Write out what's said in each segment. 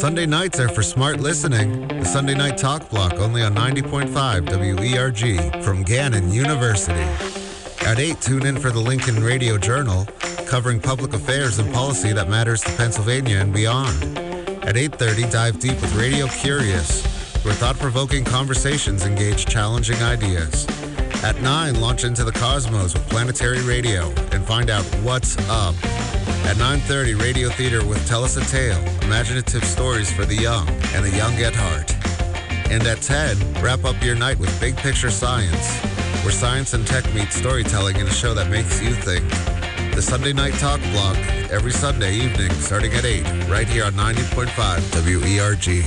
Sunday nights are for smart listening. The Sunday Night Talk Block, only on 90.5 WERG from Gannon University. At 8, tune in for the Lincoln Radio Journal, covering public affairs and policy that matters to Pennsylvania and beyond. At 8:30, dive deep with Radio Curious, where thought-provoking conversations engage challenging ideas. At 9, launch into the cosmos with Planetary Radio and find out what's up. At 9:30, Radio Theater with Tell Us a Tale, imaginative stories for the young and the young at heart. And at 10, wrap up your night with Big Picture Science, where science and tech meet storytelling in a show that makes you think. The Sunday Night Talk Block, every Sunday evening starting at 8, right here on 90.5 WERG.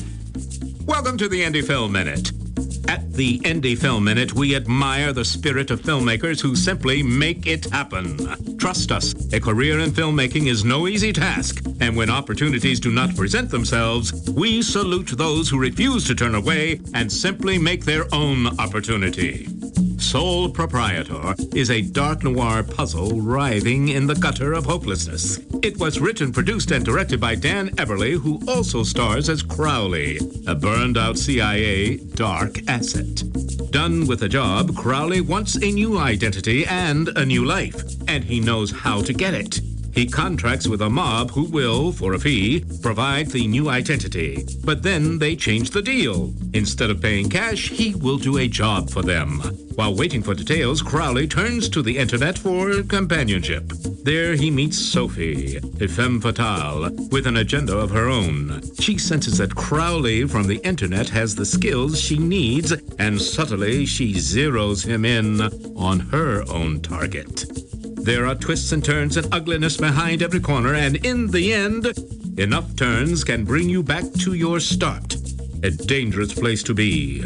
Welcome to the Indie Film Minute. At the Indie Film Minute, we admire the spirit of filmmakers who simply make it happen. Trust us, a career in filmmaking is no easy task, and when opportunities do not present themselves, we salute those who refuse to turn away and simply make their own opportunity. Sole Proprietor is a dark noir puzzle writhing in the gutter of hopelessness. It was written, produced, and directed by Dan Everly, who also stars as Crowley, a burned-out CIA dark asset. Done with a job, Crowley wants a new identity and a new life, and he knows how to get it. He contracts with a mob who will, for a fee, provide the new identity. But then they change the deal. Instead of paying cash, he will do a job for them. While waiting for details, Crowley turns to the internet for companionship. There he meets Sophie, a femme fatale, with an agenda of her own. She senses that Crowley from the internet has the skills she needs, and subtly she zeroes him in on her own target. There are twists and turns and ugliness behind every corner, and in the end, enough turns can bring you back to your start. A dangerous place to be.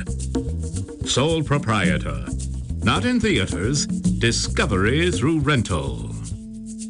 Sole Proprietor. Not in theaters. Discovery through rental.